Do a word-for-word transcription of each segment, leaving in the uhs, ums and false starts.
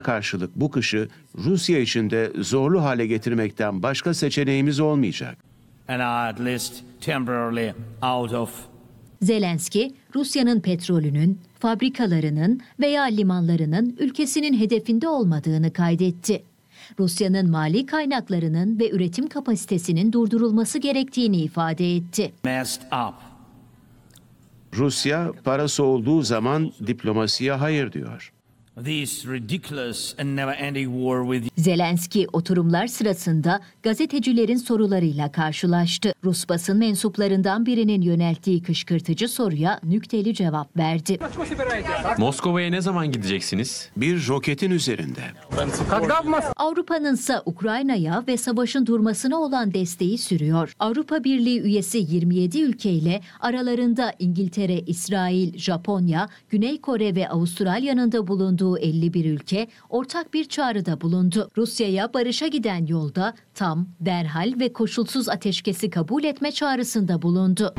karşılık bu kışı Rusya için de zorlu hale getirmekten başka seçeneğimiz olmayacak. And are at least temporarily out of. Zelenski, Rusya'nın petrolünün, fabrikalarının veya limanlarının ülkesinin hedefinde olmadığını kaydetti. Rusya'nın mali kaynaklarının ve üretim kapasitesinin durdurulması gerektiğini ifade etti. Messed up. Rusya parası olduğu zaman diplomasiye hayır diyor. This ridiculous and never-ending war with. Zelenski oturumlar sırasında gazetecilerin sorularıyla karşılaştı. Rus basın mensuplarından birinin yönelttiği kışkırtıcı soruya nükteli cevap verdi. Moskova'ya ne zaman gideceksiniz? Bir roketin üzerinde. Avrupa'nınsa Ukrayna'ya ve savaşın durmasına olan desteği sürüyor. Avrupa Birliği üyesi yirmi yedi ülkeyle aralarında İngiltere, İsrail, Japonya, Güney Kore ve Avustralya'nın da bulunduğu elli bir ülke ortak bir çağrıda bulundu. Rusya'ya barışa giden yolda tam, derhal ve koşulsuz ateşkesi kabul etme çağrısında bulundu.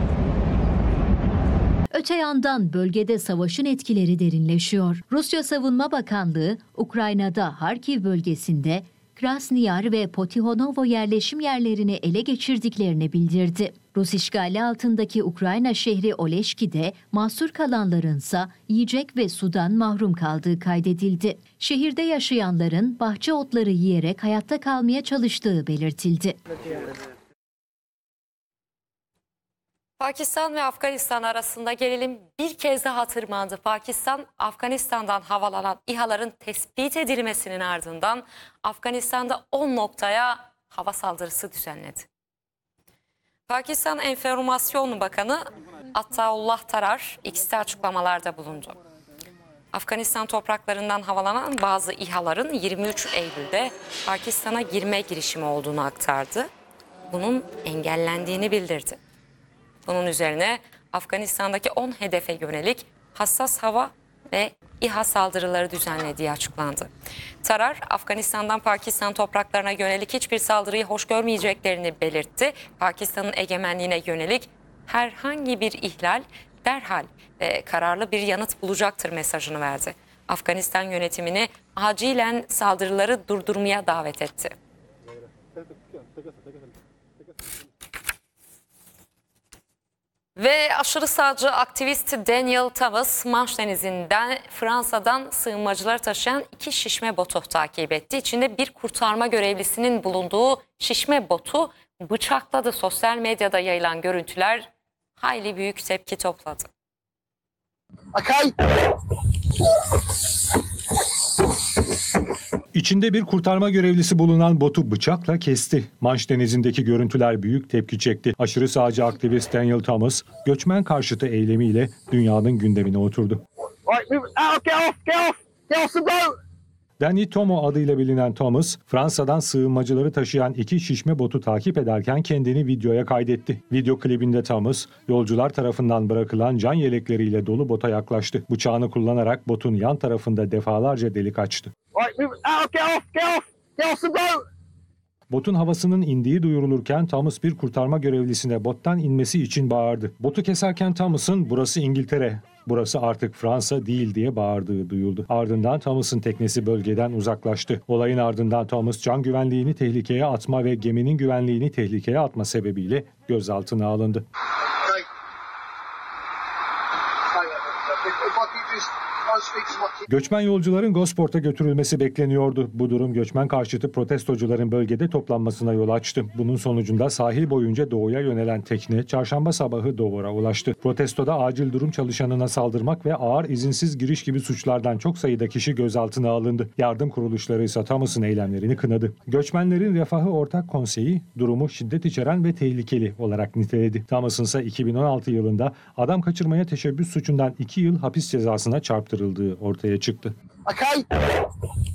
Öte yandan bölgede savaşın etkileri derinleşiyor. Rusya Savunma Bakanlığı, Ukrayna'da Harkiv bölgesinde Krasniyar ve Potihonovo yerleşim yerlerini ele geçirdiklerini bildirdi. Rus işgali altındaki Ukrayna şehri Oleşki'de mahsur kalanlarınsa yiyecek ve sudan mahrum kaldığı kaydedildi. Şehirde yaşayanların bahçe otları yiyerek hayatta kalmaya çalıştığı belirtildi. Pakistan ve Afganistan arasında gerilim bir kez daha tırmandı. Pakistan, Afganistan'dan havalanan İHA'ların tespit edilmesinin ardından Afganistan'da on noktaya hava saldırısı düzenledi. Pakistan Enformasyon Bakanı Ataullah Tarar X'te açıklamalarda bulundu. Afganistan topraklarından havalanan bazı İHA'ların yirmi üç Eylül'de Pakistan'a girme girişimi olduğunu aktardı. Bunun engellendiğini bildirdi. Bunun üzerine Afganistan'daki on hedefe yönelik hassas hava ve İHA saldırıları düzenlediği açıklandı. Tarar, Afganistan'dan Pakistan topraklarına yönelik hiçbir saldırıyı hoş görmeyeceklerini belirtti. Pakistan'ın egemenliğine yönelik herhangi bir ihlal derhal ve kararlı bir yanıt bulacaktır mesajını verdi. Afganistan yönetimini acilen saldırıları durdurmaya davet etti. Ve aşırı sağcı aktivist Daniel Thomas, Manş Denizi'nden Fransa'dan sığınmacıları taşıyan iki şişme botu takip etti. İçinde bir kurtarma görevlisinin bulunduğu şişme botu bıçakladı. Sosyal medyada yayılan görüntüler hayli büyük tepki topladı. Okay. İçinde bir kurtarma görevlisi bulunan botu bıçakla kesti. Manş Denizi'ndeki görüntüler büyük tepki çekti. Aşırı sağcı aktivist Daniel Thomas, göçmen karşıtı eylemiyle dünyanın gündemine oturdu. Danny Tomo adıyla bilinen Thomas, Fransa'dan sığınmacıları taşıyan iki şişme botu takip ederken kendini videoya kaydetti. Video klibinde Thomas, yolcular tarafından bırakılan can yelekleriyle dolu bota yaklaştı. Bıçağını kullanarak botun yan tarafında defalarca delik açtı. Botun havasının indiği duyurulurken Thomas bir kurtarma görevlisine bottan inmesi için bağırdı. Botu keserken Thomas'ın "Burası İngiltere, burası artık Fransa değil" diye bağırdığı duyuldu. Ardından Thomas'ın teknesi bölgeden uzaklaştı. Olayın ardından Thomas can güvenliğini tehlikeye atma ve geminin güvenliğini tehlikeye atma sebebiyle gözaltına alındı. Göçmen yolcuların Gosport'a götürülmesi bekleniyordu. Bu durum göçmen karşıtı protestocuların bölgede toplanmasına yol açtı. Bunun sonucunda sahil boyunca doğuya yönelen tekne çarşamba sabahı Dover'a ulaştı. Protestoda acil durum çalışanına saldırmak ve ağır izinsiz giriş gibi suçlardan çok sayıda kişi gözaltına alındı. Yardım kuruluşları ise Thomas'ın eylemlerini kınadı. Göçmenlerin Refahı Ortak Konseyi durumu şiddet içeren ve tehlikeli olarak niteledi. Thomas'ın ise iki bin on altı yılında adam kaçırmaya teşebbüs suçundan iki yıl hapis cezasına çarptırıldığı ortaya çıktı. Okay.